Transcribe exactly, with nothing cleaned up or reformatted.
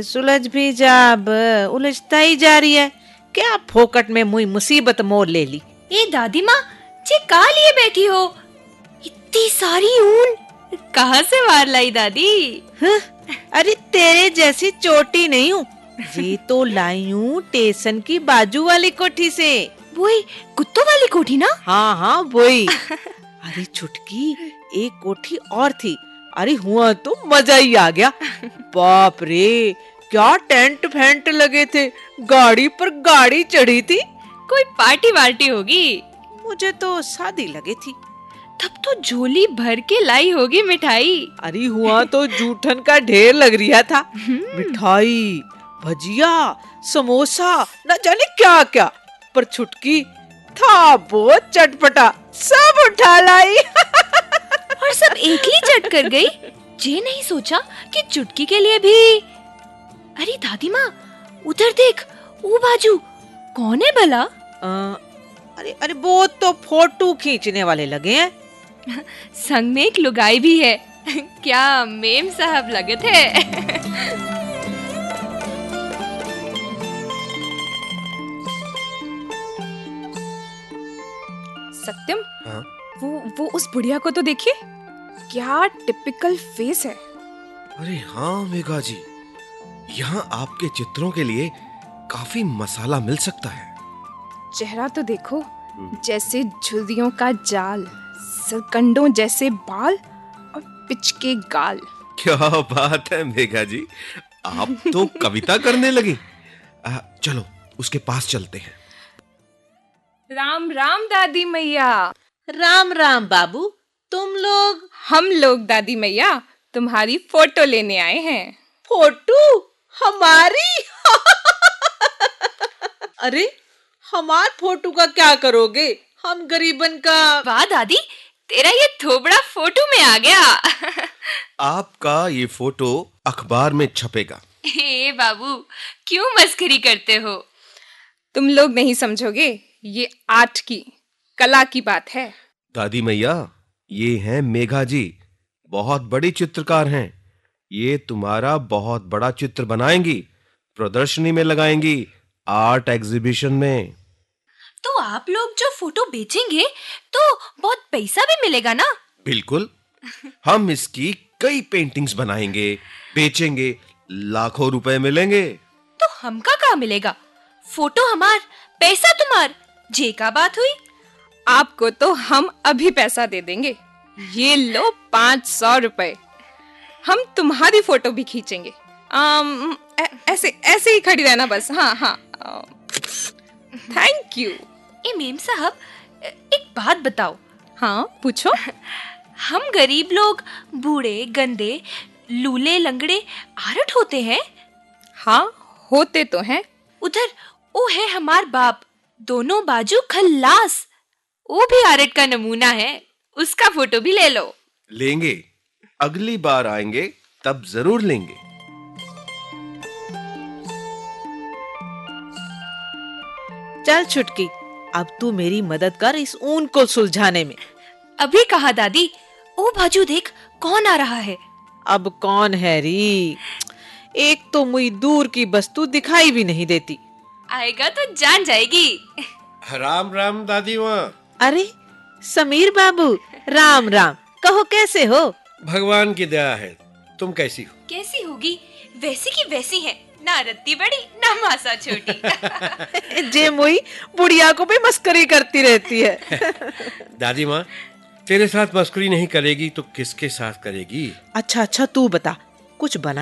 सुलझ भी जा, अब उलझता ही जा रही है। क्या फोकट में मुई मुसीबत मोर ले ली। ए दादी माँ, जे का लिए बैठी हो? इतनी सारी ऊन कहाँ से मार लाई दादी? हाँ? अरे तेरे जैसी चोटी नहीं हूँ, ये तो लाई हूँ स्टेशन की बाजू वाली कोठी से। वही कुत्तों वाली कोठी ना? हाँ हाँ वही। अरे छुटकी, एक कोठी और थी। अरे हुआ तो मजा ही आ गया। बाप रे, क्या टेंट फेंट लगे थे, गाड़ी पर गाड़ी चढ़ी थी। कोई पार्टी वार्टी होगी। मुझे तो शादी लगी थी। तब तो झोली भर के लाई होगी मिठाई। अरे हुआ तो जूठन का ढेर लग रहा था। मिठाई, भजिया, समोसा, न जाने क्या क्या। पर छुटकी था बहुत चटपटा, सब उठा लाई। और सब एक ही चट कर गई। जे नहीं सोचा कि चुटकी के लिए भी। अरे दादी माँ, उधर देख, वो बाजू कौन है भला? आ, अरे अरे वो तो फोटो खींचने वाले लगे हैं। संग में एक लुगाई भी है। क्या मेम साहब लगे थे। सत्यम, हाँ? वो वो उस बुढ़िया को तो देखिए, क्या टिपिकल फेस है। अरे हाँ मेघा जी, यहाँ आपके चित्रों के लिए काफी मसाला मिल सकता है। चेहरा तो देखो, जैसे झुर्रियों का जाल, सरकंडों जैसे बाल और पिचके गाल। क्या बात है मेघा जी, आप तो कविता करने लगी। आ, चलो उसके पास चलते हैं। राम राम दादी मैया। राम राम बाबू, तुम लोग? हम लोग दादी मैया तुम्हारी फोटो लेने आए हैं। फोटो हमारी? अरे हमार फोटो का क्या करोगे? हम गरीबन का। वाह दादी, तेरा ये थोबड़ा फोटो में आ गया। आपका ये फोटो अखबार में छपेगा। ए बाबू, क्यों मस्करी करते हो? तुम लोग नहीं समझोगे, ये आर्ट की, कला की बात है। दादी मैया, ये हैं मेघा जी, बहुत बड़ी चित्रकार हैं। ये तुम्हारा बहुत बड़ा चित्र बनाएंगी, प्रदर्शनी में लगाएंगी, आर्ट एग्जीबिशन में। तो आप लोग जो फोटो बेचेंगे तो बहुत पैसा भी मिलेगा ना? बिल्कुल, हम इसकी कई पेंटिंग्स बनाएंगे, बेचेंगे, लाखों रुपए मिलेंगे। तो हमका क्या मिलेगा? फोटो हमार, पैसा तुम्हार, जे का बात हुई? आपको तो हम अभी पैसा दे देंगे। ये लो पाँच सौ रुपए। हम तुम्हारी फोटो भी खींचेंगे। आम, ऐ, ऐसे ऐसे ही खड़ी रहना बस। हाँ हाँ, थैंक यू। ए मेम साहब, एक बात बताओ। हाँ पूछो। हम गरीब लोग बूढ़े, गंदे, लूले, लंगड़े आरट होते हैं? हाँ होते तो हैं। उधर वो है हमार बाप, दोनों बाजू खल्लास, वो भी आर्ट का नमूना है, उसका फोटो भी ले लो। लेंगे, अगली बार आएंगे तब जरूर लेंगे। चल छुटकी, अब तू मेरी मदद कर इस ऊन को सुलझाने में। अभी कहा दादी, ओ बाजू देख, कौन आ रहा है? अब कौन है री? एक तो मुई दूर की वस्तु दिखाई भी नहीं देती। आएगा तो जान जाएगी। राम राम दादी माँ। अरे समीर बाबू, राम राम। कहो कैसे हो? भगवान की दया है, तुम कैसी हो? कैसी होगी, वैसी की वैसी है, ना रत्ती बड़ी ना मासा छोटी। जे मुई बुढ़िया को भी मस्करी करती रहती है। दादी माँ, तेरे साथ मस्करी नहीं करेगी तो किसके साथ करेगी? अच्छा अच्छा, तू बता, कुछ बना